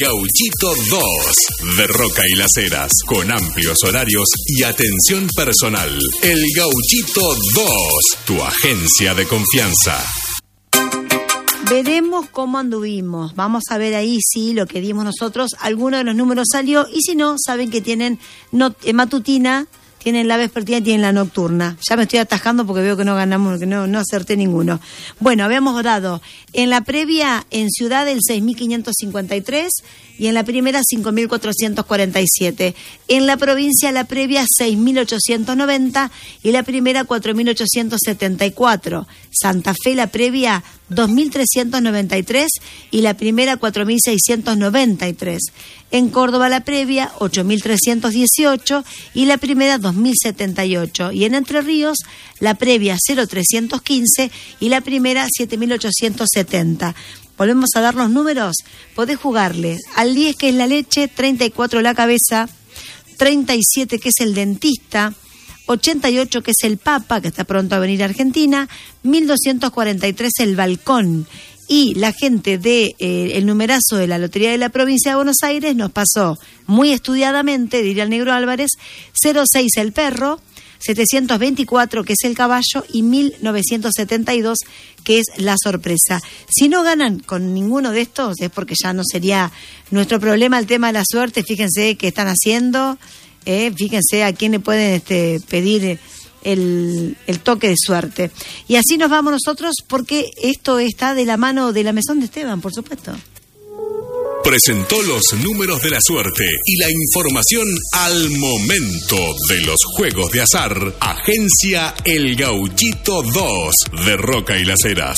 Gauchito 2, de Roca y Las Heras, con amplios horarios y atención personal. El Gauchito 2, tu agencia de confianza. Veremos cómo anduvimos. Vamos a ver ahí si lo que dimos nosotros, alguno de los números salió, y si no, saben que tienen matutina, tienen la vespertina y tienen la nocturna. Ya me estoy atajando porque veo que no ganamos, que no acerté ninguno. Bueno, habíamos dado en la previa en Ciudad el 6.553 y en la primera 5.447. En la provincia la previa 6.890 y la primera 4.874. Santa Fe la previa 2.393 y la primera 4.693. En Córdoba la previa 8.318 y la primera 2.078. Y en Entre Ríos la previa 0.315 y la primera 7.870. Volvemos a dar los números. Podés jugarle al 10, que es la leche, 34 la cabeza, 37 que es el dentista, 88 que es el Papa, que está pronto a venir a Argentina, 1243 el balcón. Y la gente de el numerazo de la Lotería de la Provincia de Buenos Aires nos pasó muy estudiadamente, diría el Negro Álvarez, 06 el perro, 724 que es el caballo y 1972 que es la sorpresa. Si no ganan con ninguno de estos es porque ya no sería nuestro problema el tema de la suerte. Fíjense qué están haciendo, fíjense a quién le pueden pedir el toque de suerte. Y así nos vamos nosotros, porque esto está de la mano de la Mesón de Esteban, por supuesto. Presentó los números de la suerte y la información al momento de los juegos de azar. Agencia El Gauchito 2, de Roca y Las Heras.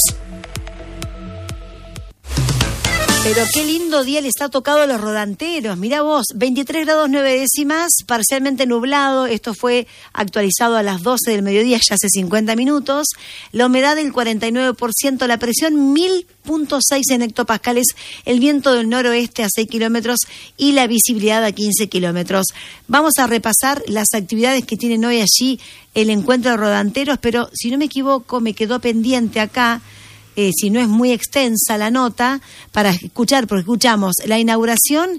Pero qué lindo día le está tocado a los rodanteros. Mirá vos, 23 grados 9 décimas, parcialmente nublado. Esto fue actualizado a las 12 del mediodía, ya hace 50 minutos. La humedad del 49%, la presión 1000.6 en hectopascales, el viento del noroeste a 6 kilómetros y la visibilidad a 15 kilómetros. Vamos a repasar las actividades que tienen hoy allí el encuentro de rodanteros, pero si no me equivoco, me quedó pendiente acá, si no es muy extensa la nota, para escuchar, porque escuchamos la inauguración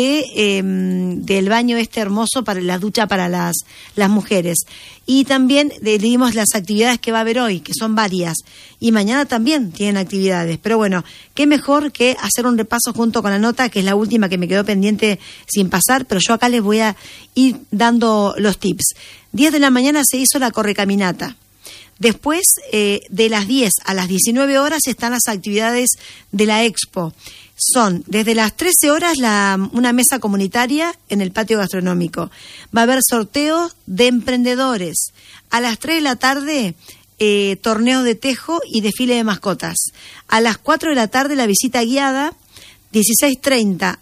del baño hermoso para la ducha para las mujeres. Y también dimos las actividades que va a haber hoy, que son varias. Y mañana también tienen actividades. Pero bueno, qué mejor que hacer un repaso junto con la nota, que es la última que me quedó pendiente sin pasar, pero yo acá les voy a ir dando los tips. 10 de la mañana se hizo la correcaminata. Después, de las 10 a las 19 horas están las actividades de la Expo. Son desde las 13 horas una mesa comunitaria en el patio gastronómico. Va a haber sorteo de emprendedores. A las 3 de la tarde, torneos de tejo y desfile de mascotas. A las 4 de la tarde, la visita guiada. 16:30,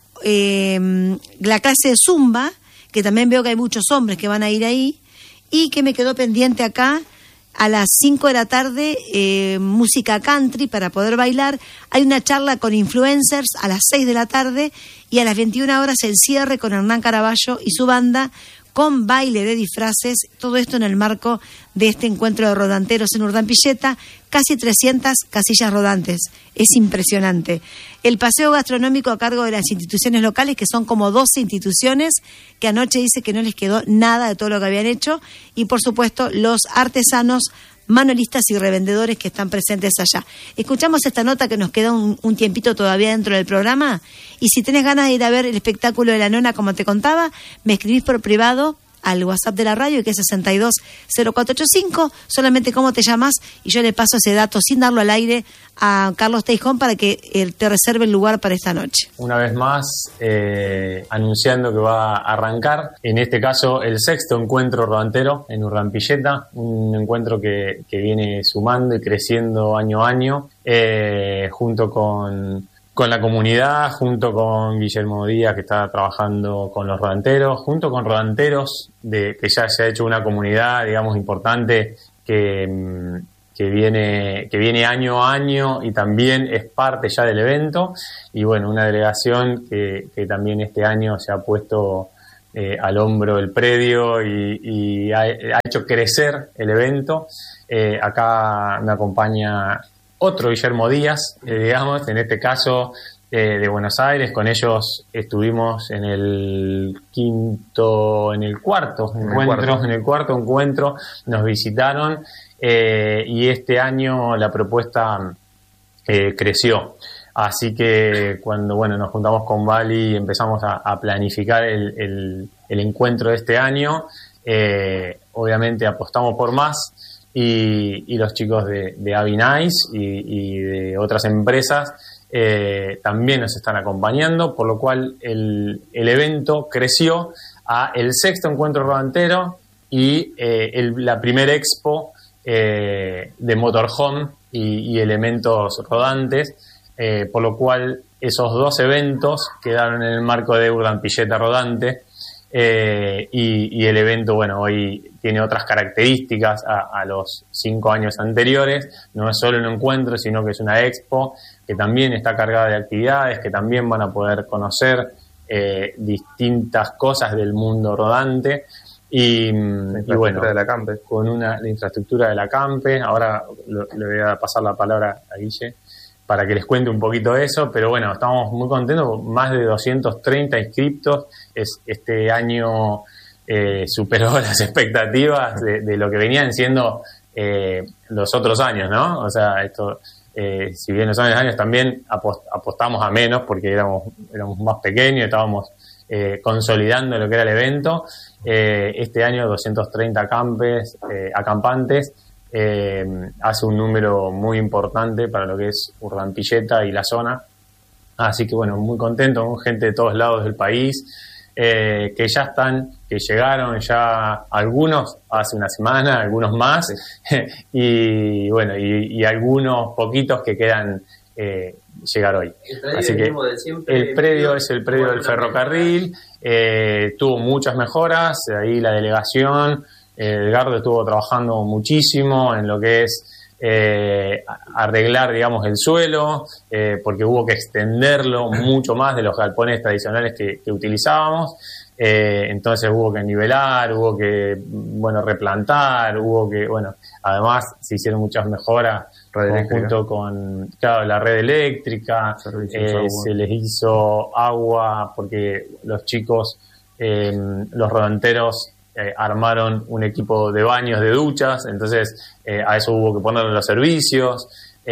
la clase de Zumba, que también veo que hay muchos hombres que van a ir ahí. Y que me quedó pendiente acá, a las 5 de la tarde, música country para poder bailar. Hay una charla con influencers a las 6 de la tarde y a las 21 horas el cierre con Hernán Caraballo y su banda con baile de disfraces. Todo esto en el marco de este encuentro de rodanteros en Urdampilleta. Casi 300 casillas rodantes. Es impresionante. El paseo gastronómico a cargo de las instituciones locales, que son como 12 instituciones, que anoche dice que no les quedó nada de todo lo que habían hecho. Y por supuesto los artesanos, manualistas y revendedores que están presentes allá. Escuchamos esta nota, que nos queda un tiempito todavía dentro del programa. Y si tenés ganas de ir a ver el espectáculo de la nona, como te contaba, me escribís por privado al WhatsApp de la radio, que es 620485, solamente cómo te llamas, y yo le paso ese dato sin darlo al aire a Carlos Teijón para que te reserve el lugar para esta noche. Una vez más, anunciando que va a arrancar, en este caso, el 6º encuentro rodantero en Urdampilleta, un encuentro que viene sumando y creciendo año a año, junto con la comunidad, junto con Guillermo Díaz, que está trabajando con los rodanteros, junto con rodanteros que ya se ha hecho una comunidad, digamos, importante, que viene año a año y también es parte ya del evento. Y bueno, una delegación que también este año se ha puesto al hombro del predio y ha hecho crecer el evento. Acá me acompaña otro Guillermo Díaz, digamos, en este caso de Buenos Aires. Con ellos estuvimos en el cuarto encuentro, nos visitaron, y este año la propuesta creció. Así que cuando nos juntamos con Vali y empezamos a planificar el encuentro de este año, obviamente apostamos por más, y los chicos de Avinice y de otras empresas también nos están acompañando, por lo cual el evento creció a el 6º encuentro rodantero y la primera expo de motorhome y elementos rodantes, por lo cual esos 2 eventos quedaron en el marco de Urdapilleta Rodante, y el evento hoy tiene otras características a los 5 años anteriores. No es solo un encuentro, sino que es una expo que también está cargada de actividades, que también van a poder conocer distintas cosas del mundo rodante, y de la Campe. Con la infraestructura de la Campe. Ahora le voy a pasar la palabra a Guille para que les cuente un poquito de eso, pero estamos muy contentos, más de 230 inscriptos. Este año superó las expectativas de lo que venían siendo los otros años, ¿no? O sea, esto, si bien los años también apostamos a menos, porque éramos más pequeños, estábamos consolidando lo que era el evento. Este año 230 acampantes, hace un número muy importante para lo que es Urdapilleta y la zona. Así que muy contento, con gente de todos lados del país, que llegaron ya algunos hace una semana, algunos más, y algunos poquitos que quedan llegar hoy. Así que el predio es el predio del ferrocarril, tuvo muchas mejoras, ahí la delegación, Edgardo estuvo trabajando muchísimo en lo que es arreglar, digamos, el suelo, porque hubo que extenderlo mucho más de los galpones tradicionales que utilizábamos. Entonces hubo que nivelar, hubo que replantar, además se hicieron muchas mejoras junto con la red eléctrica, se les hizo agua, porque los chicos, los rodanteros, armaron un equipo de baños, de duchas, entonces a eso hubo que ponerle los servicios.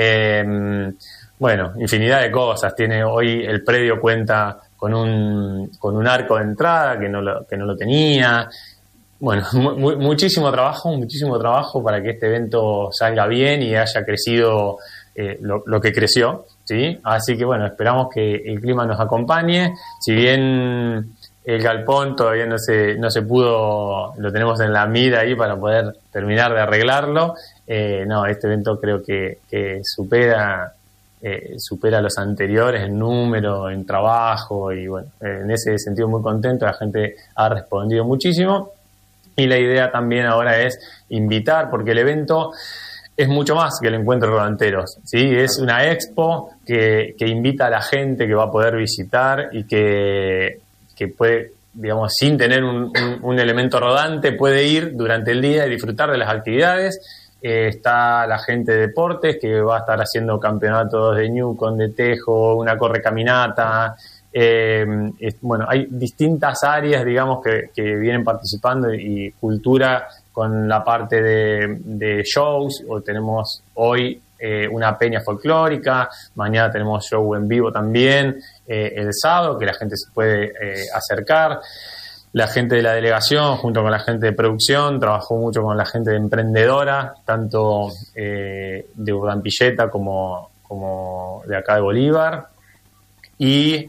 Infinidad de cosas. Hoy el predio cuenta con un arco de entrada que no lo tenía. Muchísimo trabajo para que este evento salga bien y haya crecido lo que creció, ¿sí? Así que esperamos que el clima nos acompañe. Si bien el galpón todavía no se pudo, lo tenemos en la mira ahí para poder terminar de arreglarlo, este evento creo que supera los anteriores en número, en trabajo, y en ese sentido muy contento. La gente ha respondido muchísimo, y la idea también ahora es invitar, porque el evento es mucho más que el encuentro de rodanteros, ¿sí? Es una expo que invita a la gente que va a poder visitar y que puede, digamos, sin tener un elemento rodante, puede ir durante el día y disfrutar de las actividades. Está la gente de deportes, que va a estar haciendo campeonatos de Newcon, de tejo, una correcaminata. Hay distintas áreas, digamos, que vienen participando, y cultura con la parte de shows. O tenemos hoy una peña folclórica, mañana tenemos show en vivo también, el sábado, que la gente se puede acercar. La gente de la delegación, junto con la gente de producción, trabajó mucho con la gente de emprendedora, tanto de Urdapilleta como de acá de Bolívar. Y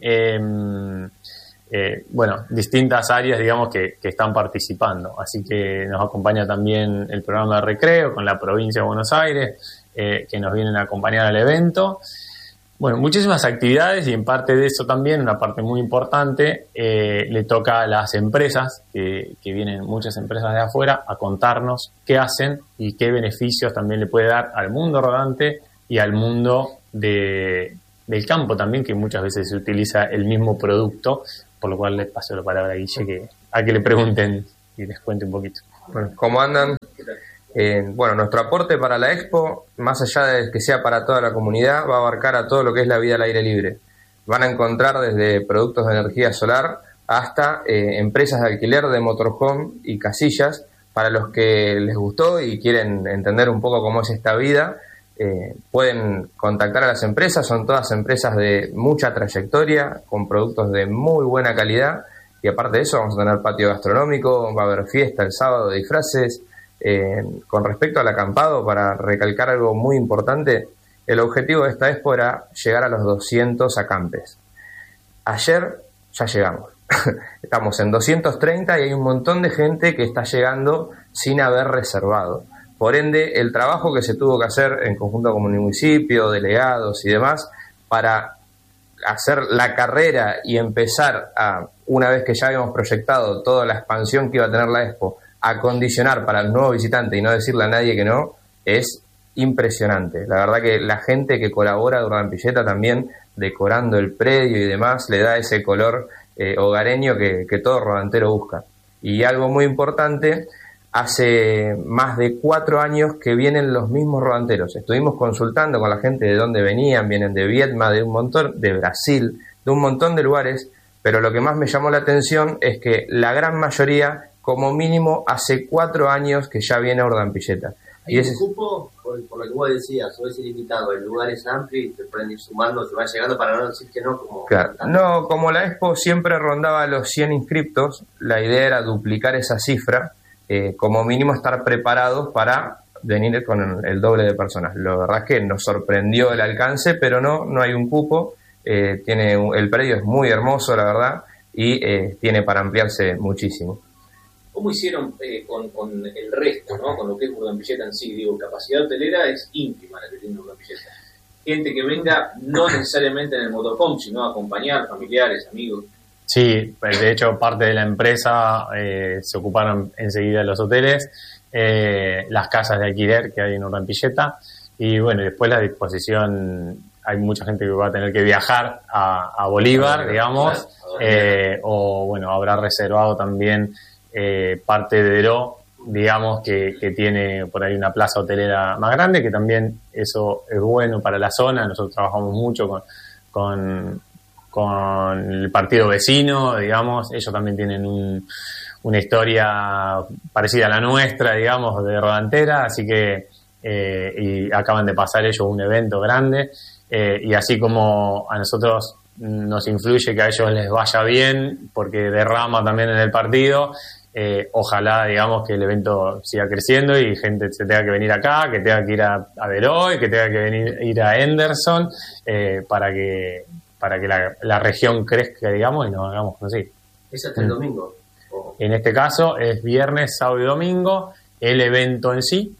distintas áreas, digamos, que están participando. Así que nos acompaña también el programa de recreo con la provincia de Buenos Aires, que nos vienen a acompañar al evento. Muchísimas actividades, y en parte de eso también, una parte muy importante, le toca a las empresas, que vienen muchas empresas de afuera, a contarnos qué hacen y qué beneficios también le puede dar al mundo rodante y al mundo del campo también, que muchas veces se utiliza el mismo producto, por lo cual les paso la palabra a Guille, a que le pregunten y les cuente un poquito. ¿Cómo andan? Nuestro aporte para la expo, más allá de que sea para toda la comunidad, va a abarcar a todo lo que es la vida al aire libre. van a encontrar desde productos de energía solar hasta empresas de alquiler de motorhome y casillas. Para los que les gustó y quieren entender un poco cómo es esta vida, pueden contactar a las empresas. Son todas empresas de mucha trayectoria, con productos de muy buena calidad, y aparte de eso vamos a tener patio gastronómico, va a haber fiesta el sábado de disfraces. Con respecto al acampado, para recalcar algo muy importante, el objetivo de esta expo era llegar a los 200 acampes. Ayer ya llegamos. Estamos en 230 y hay un montón de gente que está llegando sin haber reservado. Por ende, el trabajo que se tuvo que hacer en conjunto con el municipio, delegados y demás, para hacer la carrera y empezar a, una vez que ya habíamos proyectado toda la expansión que iba a tener la expo, acondicionar para el nuevo visitante y no decirle a nadie que no, es impresionante. La verdad que la gente que colabora de Urdampilleta también, decorando el predio y demás, le da ese color hogareño que todo rodantero busca. Y algo muy importante, hace más de 4 años que vienen los mismos rodanteros. Estuvimos consultando con la gente de dónde venían, vienen de Vietnam, de un montón, de Brasil, de un montón de lugares, pero lo que más me llamó la atención es que la gran mayoría, como mínimo, hace 4 años que ya viene a Urdampilleta. ¿Hay un cupo? Por lo que vos decías, o es ilimitado, el lugar es amplio y te pueden ir sumando, se va llegando para no decir que no. Claro. No, como la expo siempre rondaba los 100 inscriptos, la idea era duplicar esa cifra, como mínimo estar preparados para venir con el doble de personas. La verdad es que nos sorprendió el alcance, pero no hay un cupo. El predio es muy hermoso, la verdad, y tiene para ampliarse muchísimo. ¿Cómo hicieron con el resto, ¿no? Con lo que es Urdampilleta en sí? Digo, capacidad hotelera es íntima la que tiene Urdampilleta. Gente que venga no necesariamente en el motorhome, sino a acompañar familiares, amigos. Sí, de hecho parte de la empresa se ocuparon enseguida de los hoteles, las casas de alquiler que hay en Urdampilleta, y bueno, después la disposición, hay mucha gente que va a tener que viajar a Bolívar, digamos, o bueno, habrá reservado también parte de Deró, digamos, que tiene por ahí una plaza hotelera más grande, que también eso es bueno para la zona. Nosotros trabajamos mucho con el partido vecino, digamos, ellos también tienen una historia parecida a la nuestra, digamos, de rodantera, así que y acaban de pasar ellos un evento grande, y así como a nosotros nos influye que a ellos les vaya bien, porque derrama también en el partido, ojalá, digamos, que el evento siga creciendo y gente se tenga que venir acá, que tenga que ir a Veroy, que tenga que ir a Henderson, para que la región crezca, digamos, y nos hagamos conocidos. ¿Es hasta el domingo? En este caso es viernes, sábado y domingo el evento en sí.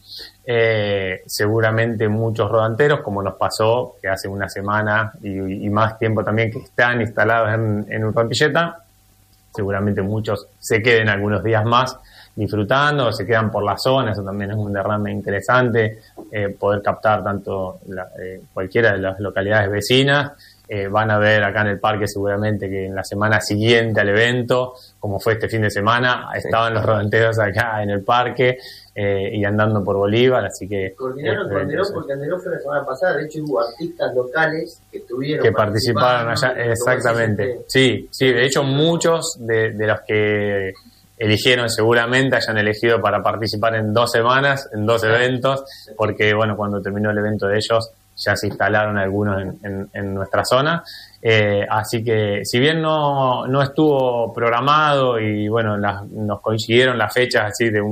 Seguramente muchos rodanteros, como nos pasó que hace una semana y más tiempo también que están instalados en Urdampilleta, seguramente muchos se queden algunos días más disfrutando, se quedan por la zona. Eso también es un derrame interesante, poder captar tanto cualquiera de las localidades vecinas. Van a ver acá en el parque seguramente que en la semana siguiente al evento, como fue este fin de semana, estaban los rodanteros acá en el parque y andando por Bolívar, así que... Coordinaron con Deró, porque en Deró fue la semana pasada, de hecho hubo artistas locales que participaron allá, exactamente. Sí, de hecho muchos de los que eligieron seguramente hayan elegido para participar en 2 semanas, en 2 eventos, porque bueno, cuando terminó el evento de ellos ya se instalaron algunos en nuestra zona, así que si bien no estuvo programado y bueno, nos coincidieron las fechas así de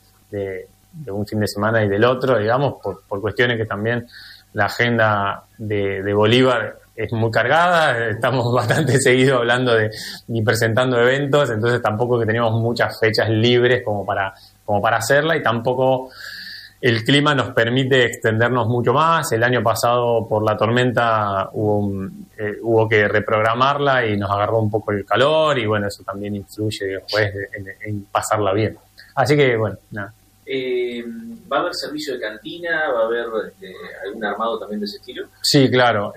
un fin de semana y del otro, digamos, por cuestiones que también la agenda de Bolívar es muy cargada, estamos bastante seguido hablando y presentando eventos, entonces tampoco que teníamos muchas fechas libres como para hacerla, y tampoco el clima nos permite extendernos mucho más. El año pasado por la tormenta hubo que reprogramarla y nos agarró un poco el calor, y bueno, eso también influye después en pasarla bien. Así que bueno, nada. ¿Va a haber servicio de cantina? ¿Va a haber algún armado también de ese estilo? Sí, claro.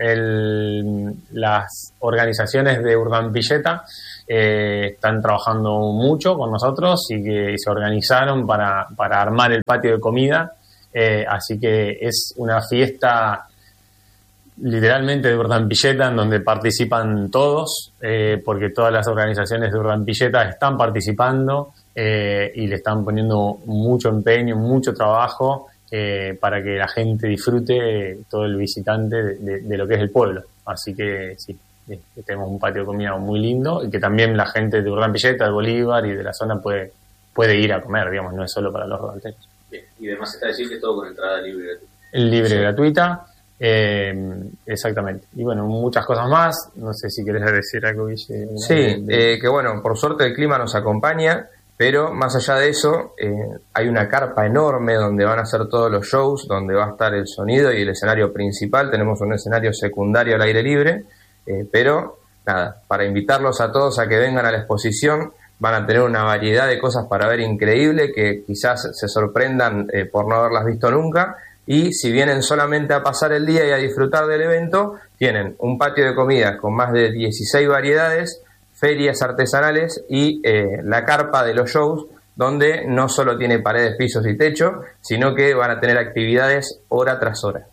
Las organizaciones de Urdampilleta están trabajando mucho con nosotros y se organizaron para armar el patio de comida. Así que es una fiesta literalmente de Urdapilleta, en donde participan todos, porque todas las organizaciones de Urdapilleta están participando y le están poniendo mucho empeño, mucho trabajo para que la gente disfrute, todo el visitante, de lo que es el pueblo. Así que sí, tenemos un patio de comida muy lindo y que también la gente de Urdapilleta, de Bolívar y de la zona puede ir a comer, digamos, no es solo para los rodanteros. Bien. Y además está decir que es todo con entrada libre y gratuita. Libre y gratuita, exactamente. Y bueno, muchas cosas más. No sé si querés decir algo, Guille. Sí, que bueno, por suerte el clima nos acompaña, pero más allá de eso, hay una carpa enorme donde van a hacer todos los shows, donde va a estar el sonido y el escenario principal. Tenemos un escenario secundario al aire libre, pero nada, para invitarlos a todos a que vengan a la exposición. Van a tener una variedad de cosas para ver increíble, que quizás se sorprendan por no haberlas visto nunca. Y si vienen solamente a pasar el día y a disfrutar del evento, tienen un patio de comidas con más de 16 variedades, ferias artesanales y la carpa de los shows, donde no solo tiene paredes, pisos y techo, sino que van a tener actividades hora tras hora.